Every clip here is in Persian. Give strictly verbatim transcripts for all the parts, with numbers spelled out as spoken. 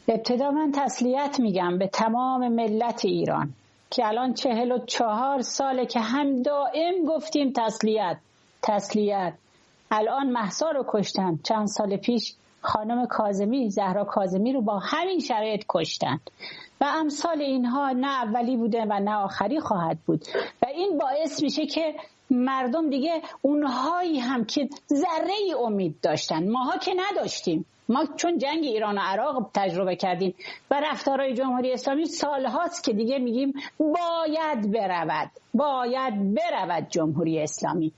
ابتدا من تسلیت میگم به تمام ملت ایران که الان چهل و چهار ساله که هم دائم گفتیم تسلیت تسلیت. الان مهسا رو کشتن، چند سال پیش خانم کاظمی، زهرا کاظمی رو با همین شرایط کشتن و امثال اینها نه اولی بوده و نه آخری خواهد بود و این باعث میشه که مردم دیگه اونهایی هم که ذره ای امید داشتن، ماها که نداشتیم، ما چون جنگ ایران و عراق تجربه کردیم و رفتارهای جمهوری اسلامی سالهاست که دیگه میگیم باید برود باید برود جمهوری اسلامی.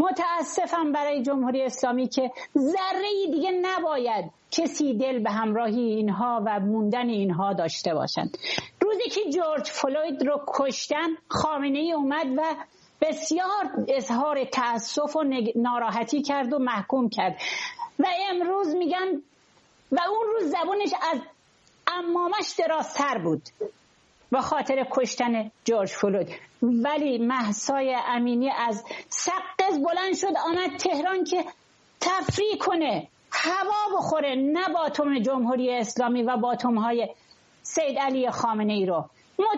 متاسفم برای جمهوری اسلامی که ذره‌ای دیگه نباید کسی دل به همراهی اینها و موندن اینها داشته باشند. روزی که جورج فلوید رو کشتن، خامنه‌ای اومد و بسیار اظهار تأسف و ناراحتی کرد و محکوم کرد و امروز میگن و اون روز زبونش از عمامش درازتر بود با خاطر کشتن جورج فلوید، ولی مهسای امینی از سقز بلند شد آمد تهران که تفریح کنه، هوا بخوره، نه باتوم جمهوری اسلامی و باتوم‌های سید علی خامنه ای رو.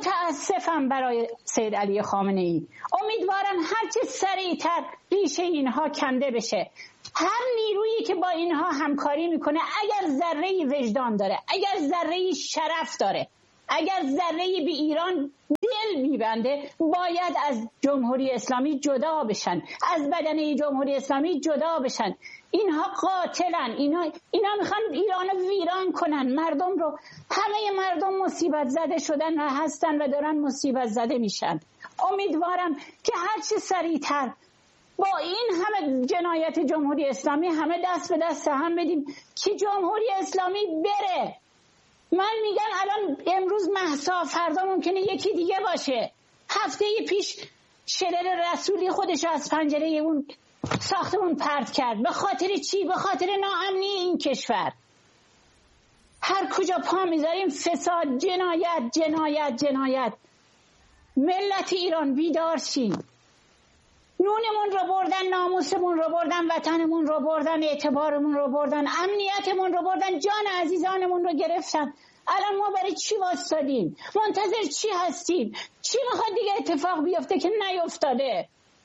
متاسفم برای سید علی خامنه ای. امیدوارم هرچه سریعتر ریشه اینها کنده بشه. هر نیرویی که با اینها همکاری میکنه اگر ذره‌ای وجدان داره، اگر ذره‌ای شرف داره، اگر ذره‌ای به ایران دل میبنده، باید از جمهوری اسلامی جدا بشن، از بدنه جمهوری اسلامی جدا بشن. اینها قاتلن، اینا اینا میخوان ایران رو ویران کنن، مردم رو. همه مردم مصیبت زده شدن و هستن و دارن مصیبت زده میشن. امیدوارم که هرچه سریعتر با این همه جنایت جمهوری اسلامی همه دست به دست هم بدیم که جمهوری اسلامی بره. من میگم الان امروز مهسا، فردا ممکنه یکی دیگه باشه. هفته پیش شرر رسولی خودش از پنجره اون ساختمون پرت کرد. به خاطر چی؟ به خاطر ناامنی این کشور. هر کجا پا میذاریم فساد، جنایت جنایت جنایت. ملت ایران بیدار شین. نونمون رو بردن، ناموسمون رو بردن، وطنمون رو بردن، اعتبارمون رو بردن، امنیتمون رو بردن، جان عزیزانمون رو گرفتن. الان ما برای چی واسطادیم؟ منتظر چی هستیم؟ چی میخواد دیگه اتفاق بیفته که نیفتاده؟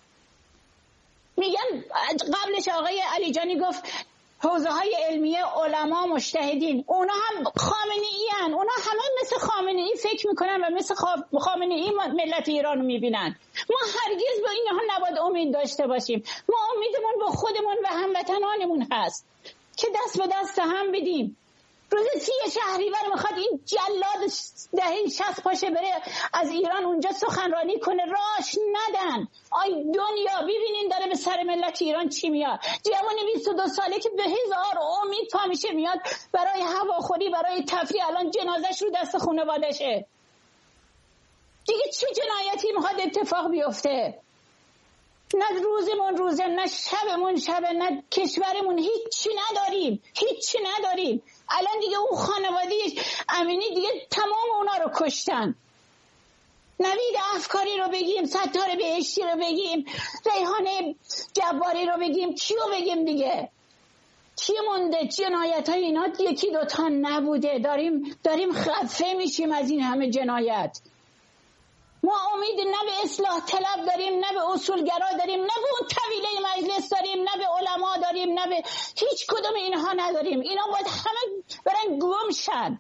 میگن قبلش آقای علی جانی گفت حوزه های علمیه، علما، مجتهدین، اونا هم خامنه‌ای ان، اونا همه مثل خامنه‌ای فکر میکنن و مثل خامنه‌ای ملت ایران رو میبینن. ما هرگز به اینها نباید امید داشته باشیم. ما امیدمون به خودمون و هموطنانمون هست که دست به دست هم بدیم. روز سی شهریور میخواد این جلاد دهه شصت پاشه بره از ایران اونجا سخنرانی کنه، راش ندن. آی دنیا ببینین داره به سر ملت ایران چی میاد. جوان بیست و دو ساله که به هزار امید پا میشه میاد برای هواخوری، برای تفریح، الان جنازش رو دست خانواده‌شه. دیگه چه جنایتی میخواد اتفاق بیفته؟ نه روزمون روزه، نه شبمون شبه، نه کشورمون هیچی نداریم، هیچی نداریم. الان دیگه اون خانواده امینی دیگه تمام اونا رو کشتن. نوید افکاری رو بگیم، ستار بهشتی رو بگیم، ریحانه جباری رو بگیم، کیو بگیم دیگه؟ چی مونده؟ جنایت های اینا یکی دوتا نبوده. داریم داریم خفه میشیم از این همه جنایت. ما امید نه به اصلاح طلب داریم، نه به اصولگرا داریم، نه به اون طویله مجلس داریم، نه به علما داریم، نه به هیچ کدوم اینها نداریم. اینا باید همه برن گم شن.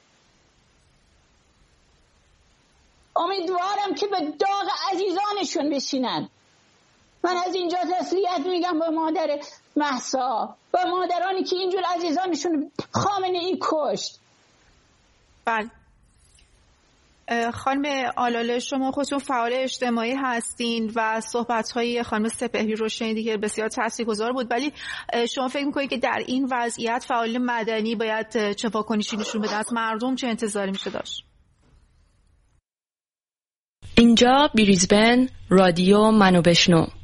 امیدوارم که به داغ عزیزانشون بشینن. من از اینجا تسلیت میگم به مادر مهسا، به مادرانی که اینجور عزیزانشون خامنه‌ای کشت. بله. خانم آلاله، شما خودتون فعال اجتماعی هستین و صحبت‌های خانم سپهری رو شنیدید که بسیار تاثیرگذار بود، ولی شما فکر می‌کنید که در این وضعیت فعال مدنی باید چه واکنشی نشون بده؟ از مردم چه انتظاری میشه داشت؟ اینجا بریزبن، رادیو منو بشنو.